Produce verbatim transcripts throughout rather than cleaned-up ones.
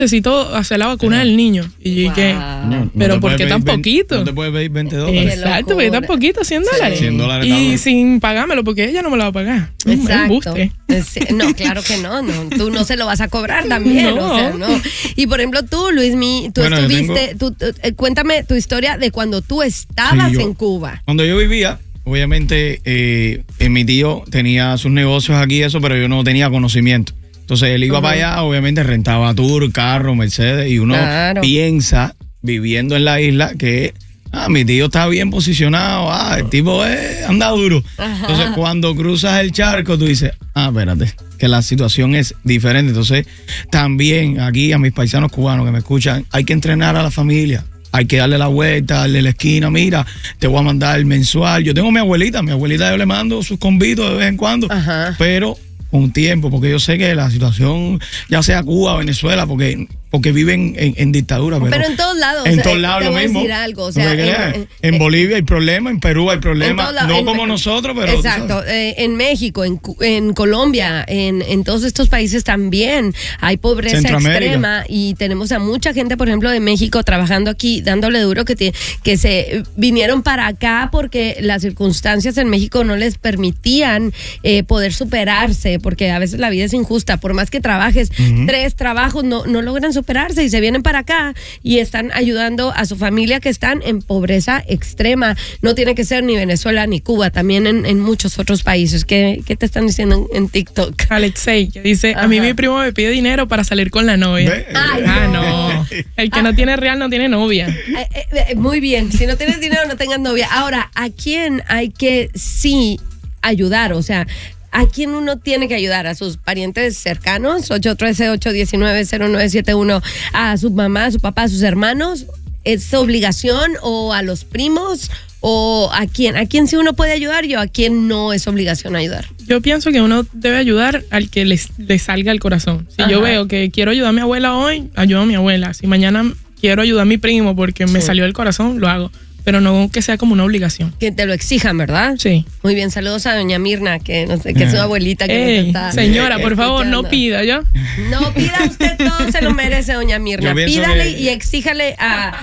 necesito hacer la vacuna yeah. del niño. Y wow. que, no, pero no ¿por qué tan veinte, poquito? No te puedes pedir veinte dólares. Exacto, porque tan poquito, cien dólares. cien dólares y sin pagármelo, porque ella no me lo va a pagar. Exacto. No, claro que no, no. Tú no se lo vas a cobrar también. No. O sea, no. Y por ejemplo, tú, Luismi, tú bueno, estuviste, tengo... tú, tú, eh, cuéntame tu historia de cuando tú estabas sí, yo, en Cuba. Cuando yo vivía, obviamente, eh, mi tío tenía sus negocios aquí, eso, pero yo no tenía conocimiento. Entonces él iba uh-huh. para allá, obviamente rentaba tour, carro, Mercedes, y uno claro. piensa, viviendo en la isla, que ah, mi tío está bien posicionado, ah, el tipo eh, anda duro. Ajá. Entonces cuando cruzas el charco, tú dices, ah, espérate, que la situación es diferente. Entonces también aquí a mis paisanos cubanos que me escuchan, hay que entrenar a la familia. Hay que darle la vuelta, darle la esquina, mira, te voy a mandar el mensual. Yo tengo a mi abuelita, mi abuelita yo le mando sus convitos de vez en cuando, Ajá. pero con tiempo, porque yo sé que la situación, ya sea Cuba, Venezuela, porque porque viven en, en dictadura. Pero, pero en todos lados. En o sea, todos lados lo mismo. Decir algo, o sea, en, en, en Bolivia hay problemas, en Perú hay problemas, no en, como nosotros, pero... Exacto, eh, en México, en, en Colombia, en, en todos estos países también hay pobreza extrema y tenemos a mucha gente, por ejemplo, de México trabajando aquí, dándole duro, que, te, que se vinieron para acá porque las circunstancias en México no les permitían eh, poder superarse, porque a veces la vida es injusta, por más que trabajes uh-huh. tres trabajos, no, no logran superarse y se vienen para acá y están ayudando a su familia que están en pobreza extrema. No tiene que ser ni Venezuela ni Cuba, también en, en muchos otros países. ¿Qué, qué te están diciendo en, en TikTok? Alexei, que dice, Ajá. a mí mi primo me pide dinero para salir con la novia. Ay, ah, no. no. El que ah. no tiene real no tiene novia. Eh, eh, muy bien, si no tienes dinero no tengas novia. Ahora, ¿a quién hay que sí ayudar? O sea, ¿a quién uno tiene que ayudar? ¿A sus parientes cercanos? ocho uno tres, ocho uno nueve, cero nueve siete uno. ¿A su mamá, a su papá, a sus hermanos? ¿Es obligación? ¿O a los primos? ¿O a quién? ¿A quién sí uno puede ayudar y a quién no es obligación ayudar? Yo pienso que uno debe ayudar al que le salga el corazón. Si Ajá. yo veo que quiero ayudar a mi abuela hoy, ayudo a mi abuela. Si mañana quiero ayudar a mi primo porque me sí. salió el corazón, lo hago. Pero no que sea como una obligación. Que te lo exijan, ¿verdad? Sí. Muy bien, saludos a doña Mirna, que no sé, que es su abuelita que Ey, nos está señora, por escuchando. favor, no pida, ¿ya? No pida usted, todo se lo merece, doña Mirna. Pídale que... y exíjale a,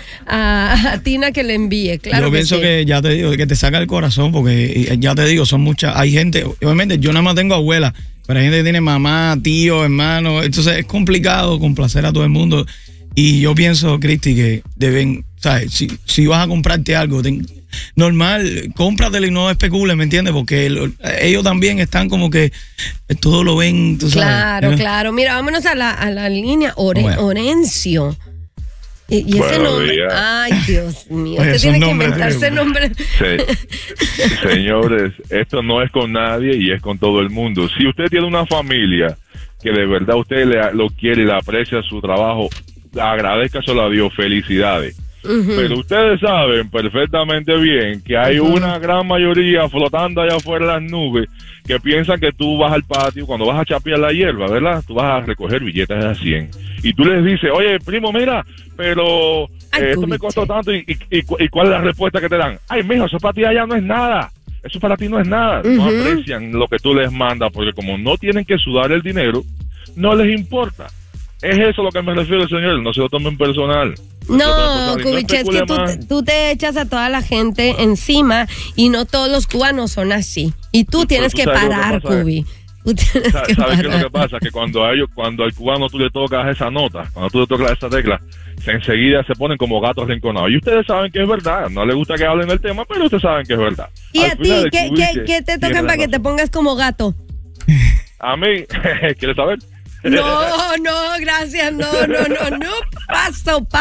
a, a Tina que le envíe, claro. Yo que pienso sí. que ya te digo, que te saca el corazón, porque ya te digo, son muchas, hay gente, obviamente yo nada más tengo abuela, pero hay gente que tiene mamá, tío, hermano, entonces es complicado complacer a todo el mundo. Y yo pienso, Cristi, que deben, ¿sabes? Si, si vas a comprarte algo, ten, normal, cómpratelo y no especules, ¿me entiendes? Porque lo, ellos también están como que todo lo ven, tú sabes. Claro, ¿eh? Claro. Mira, vámonos a la, a la línea Ore, bueno. Orencio. Y, y ese nombre, días. Ay, Dios mío, usted tiene que inventarse nombre. Sí. Señores, esto no es con nadie y es con todo el mundo. Si usted tiene una familia que de verdad usted le, lo quiere y le aprecia su trabajo, agradezcaselo a Dios, felicidades. Uh-huh. Pero ustedes saben perfectamente bien que hay uh-huh. una gran mayoría flotando allá afuera en las nubes que piensan que tú vas al patio, cuando vas a chapear la hierba, ¿verdad? Tú vas a recoger billetes de cien y tú les dices, oye, primo, mira, pero eh, esto me costó tanto y, y, y, y ¿cuál es la respuesta que te dan? Ay, mijo, eso para ti allá no es nada. Eso para ti no es nada. Uh-huh. No aprecian lo que tú les mandas porque como no tienen que sudar el dinero, no les importa. Es eso lo que me refiero, señor. No se lo tomen personal. No, Kubitschek, es que tú, tú te echas a toda la gente encima y no todos los cubanos son así. Y tú tienes tú que parar, Kubi. Tú tienes ¿Sabes que parar. qué es lo que pasa? Que cuando a ellos, cuando al cubano tú le tocas esa nota, cuando tú le tocas esa tecla, se enseguida se ponen como gatos rinconados. Y ustedes saben que es verdad. No les gusta que hablen del tema, pero ustedes saben que es verdad. ¿Y al a ti qué, qué, qué te tocan para que te pongas como gato? A mí, ¿quieres saber? No, no, gracias, no, no, no, no paso, paso.